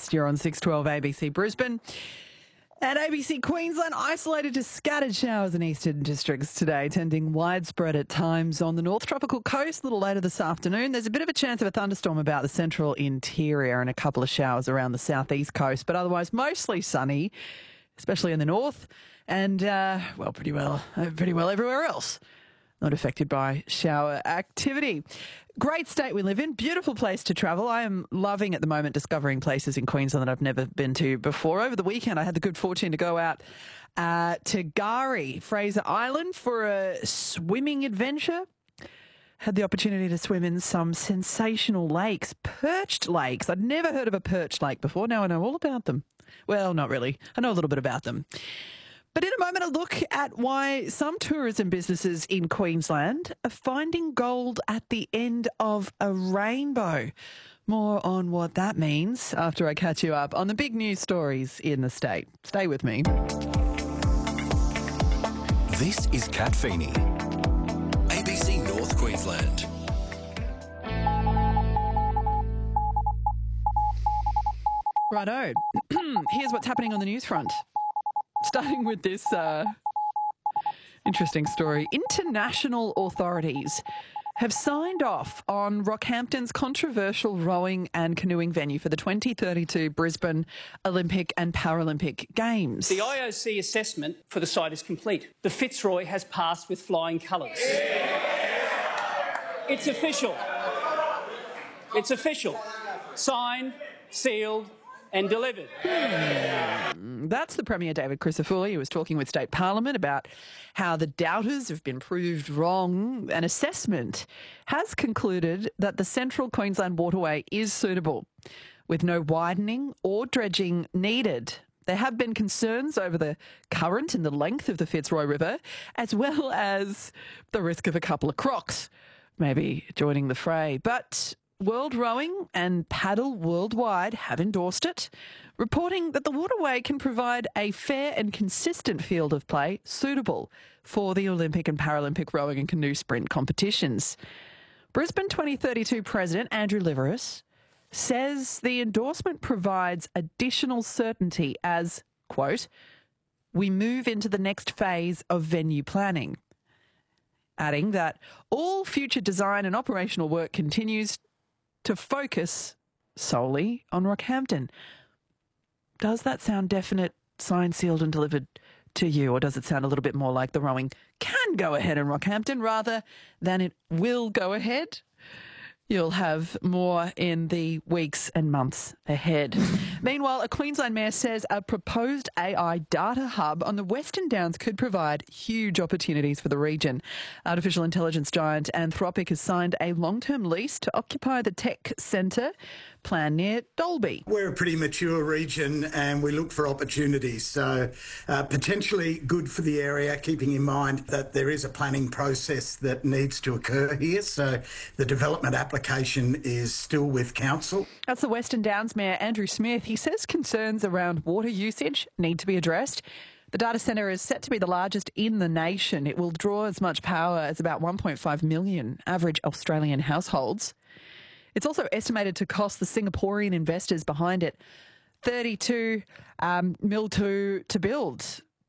West. You're on 612 ABC Brisbane. And ABC Queensland isolated to scattered showers in eastern districts today, tending widespread at times on the North Tropical Coast. A little later this afternoon, there's a bit of a chance of a thunderstorm about the central interior and a couple of showers around the southeast coast, but otherwise mostly sunny, especially in the north and, pretty well everywhere else. Not affected by shower activity. Great state we live in. Beautiful place to travel. I am loving at the moment discovering places in Queensland that I've never been to before. Over the weekend, I had the good fortune to go out to Gari, Fraser Island, for a swimming adventure. Had the opportunity to swim in some sensational lakes, perched lakes. I'd never heard of a perched lake before. Now I know all about them. Well, not really. I know a little bit about them. But in a moment, a look at why some tourism businesses in Queensland are finding gold at the end of a rainbow. More on what that means after I catch you up on the big news stories in the state. Stay with me. This is Kat Feeney, ABC North Queensland. Righto. Here's what's happening on the news front. Starting with this interesting story. International authorities have signed off on Rockhampton's controversial rowing and canoeing venue for the 2032 Brisbane Olympic and Paralympic Games. The IOC assessment for the site is complete. The Fitzroy has passed with flying colours. It's official. It's official. Signed, sealed and delivered. That's the Premier David Crisafulli, who was talking with State Parliament about how the doubters have been proved wrong. An assessment has concluded that the Central Queensland Waterway is suitable, with no widening or dredging needed. There have been concerns over the current and the length of the Fitzroy River, as well as the risk of a couple of crocs maybe joining the fray. But World Rowing and Paddle Worldwide have endorsed it, reporting that the waterway can provide a fair and consistent field of play suitable for the Olympic and Paralympic rowing and canoe sprint competitions. Brisbane 2032 President Andrew Liveris says the endorsement provides additional certainty as, quote, we move into the next phase of venue planning, adding that all future design and operational work continues to focus solely on Rockhampton. Does that sound definite, signed, sealed and delivered to you, or does it sound a little bit more like the rowing can go ahead in Rockhampton rather than it will go ahead? You'll have more in the weeks and months ahead. Meanwhile, a Queensland mayor says a proposed AI data hub on the Western Downs could provide huge opportunities for the region. Artificial intelligence giant Anthropic has signed a long-term lease to occupy the tech centre plan near Dalby. We're a pretty mature region and we look for opportunities, so potentially good for the area, keeping in mind that there is a planning process that needs to occur here, so the development application is still with council. That's the Western Downs Mayor Andrew Smith. He says concerns around water usage need to be addressed. The data centre is set to be the largest in the nation. It will draw as much power as about 1.5 million average Australian households. It's also estimated to cost the Singaporean investors behind it 32 mil to build.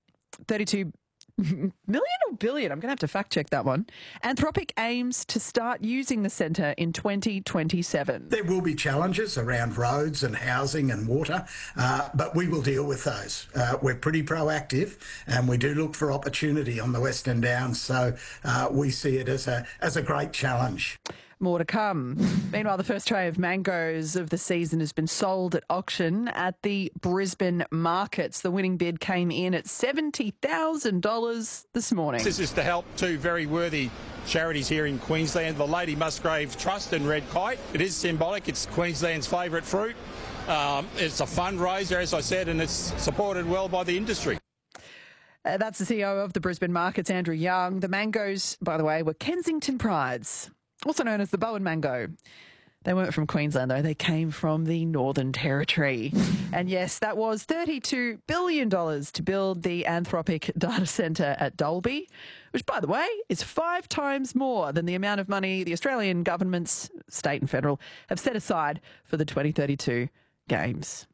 32 million or billion? I'm going to have to fact check that one. Anthropic aims to start using the centre in 2027. There will be challenges around roads and housing and water, but we will deal with those. We're pretty proactive and we do look for opportunity on the Western Downs, so we see it as a great challenge. More to come. Meanwhile, the first tray of mangoes of the season has been sold at auction at the Brisbane markets. The winning bid came in at $70,000 this morning. This is to help two very worthy charities here in Queensland, the Lady Musgrave Trust and Red Kite. It is symbolic. It's Queensland's favourite fruit. It's a fundraiser, as I said, and it's supported well by the industry. That's the CEO of the Brisbane markets, Andrew Young. The mangoes, by the way, were Kensington Prides, also known as the Bowen Mango. They weren't from Queensland, though. They came from the Northern Territory. And yes, that was $32 billion to build the Anthropic data centre at Dalby, which, by the way, is 5 times more than the amount of money the Australian governments, state and federal, have set aside for the 2032 Games.